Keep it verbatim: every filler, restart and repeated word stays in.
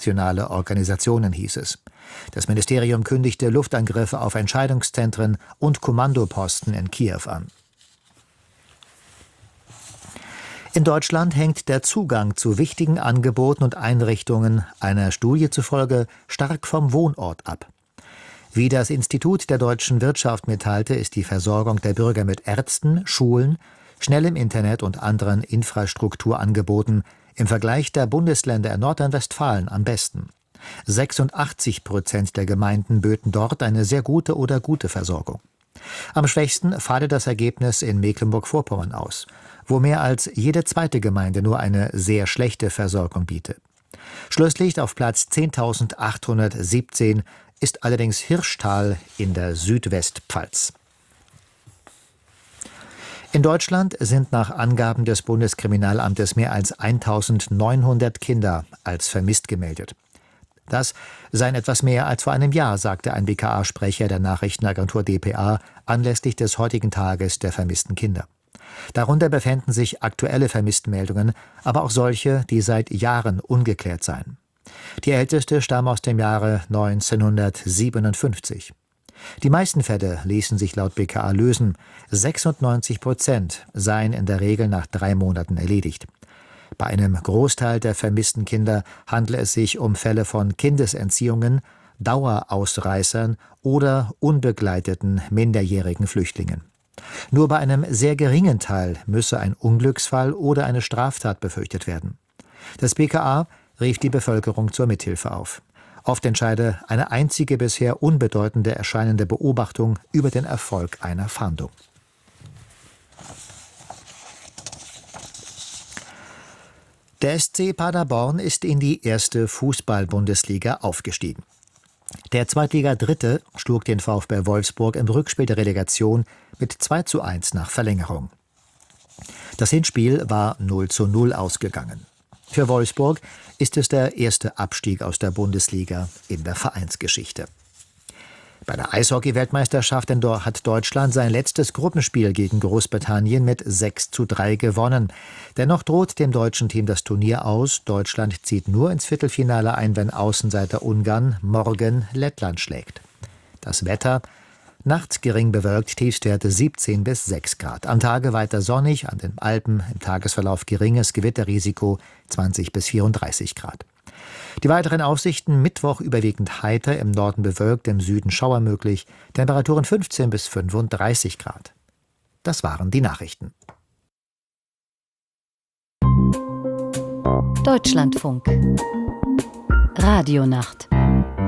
internationale Organisationen, hieß es. Das Ministerium kündigte Luftangriffe auf Entscheidungszentren und Kommandoposten in Kiew an. In Deutschland hängt der Zugang zu wichtigen Angeboten und Einrichtungen einer Studie zufolge stark vom Wohnort ab. Wie das Institut der deutschen Wirtschaft mitteilte, ist die Versorgung der Bürger mit Ärzten, Schulen, schnellem Internet und anderen Infrastrukturangeboten im Vergleich der Bundesländer in Nordrhein-Westfalen am besten. sechsundachtzig Prozent der Gemeinden böten dort eine sehr gute oder gute Versorgung. Am schwächsten falle das Ergebnis in Mecklenburg-Vorpommern aus, wo mehr als jede zweite Gemeinde nur eine sehr schlechte Versorgung biete. Schlusslicht auf Platz zehntausendachthundertsiebzehn ist allerdings Hirschtal in der Südwestpfalz. In Deutschland sind nach Angaben des Bundeskriminalamtes mehr als eintausendneunhundert Kinder als vermisst gemeldet. Das seien etwas mehr als vor einem Jahr, sagte ein B K A-Sprecher der Nachrichtenagentur d p a anlässlich des heutigen Tages der vermissten Kinder. Darunter befänden sich aktuelle Vermisstenmeldungen, aber auch solche, die seit Jahren ungeklärt seien. Die älteste stammt aus dem Jahre neunzehnhundertsiebenundfünfzig. Die meisten Fälle ließen sich laut B K A lösen. sechsundneunzig Prozent seien in der Regel nach drei Monaten erledigt. Bei einem Großteil der vermissten Kinder handle es sich um Fälle von Kindesentziehungen, Dauerausreißern oder unbegleiteten minderjährigen Flüchtlingen. Nur bei einem sehr geringen Teil müsse ein Unglücksfall oder eine Straftat befürchtet werden. Das B K A rief die Bevölkerung zur Mithilfe auf. Oft entscheide eine einzige bisher unbedeutende erscheinende Beobachtung über den Erfolg einer Fahndung. Der S C Paderborn ist in die erste Fußball-Bundesliga aufgestiegen. Der Zweitliga-Dritte schlug den VfB Wolfsburg im Rückspiel der Relegation mit zwei zu eins nach Verlängerung. Das Hinspiel war null zu null ausgegangen. Für Wolfsburg ist es der erste Abstieg aus der Bundesliga in der Vereinsgeschichte. Bei der Eishockey-Weltmeisterschaft hat Deutschland sein letztes Gruppenspiel gegen Großbritannien mit sechs zu drei gewonnen. Dennoch droht dem deutschen Team das Turnier aus. Deutschland zieht nur ins Viertelfinale ein, wenn Außenseiter Ungarn morgen Lettland schlägt. Das Wetter: nachts gering bewölkt, Tiefstwerte siebzehn bis sechs Grad. Am Tage weiter sonnig, an den Alpen im Tagesverlauf geringes Gewitterrisiko, zwanzig bis vierunddreißig Grad. Die weiteren Aussichten: Mittwoch überwiegend heiter, im Norden bewölkt, im Süden Schauer möglich, Temperaturen fünfzehn bis fünfunddreißig Grad. Das waren die Nachrichten. Deutschlandfunk Radionacht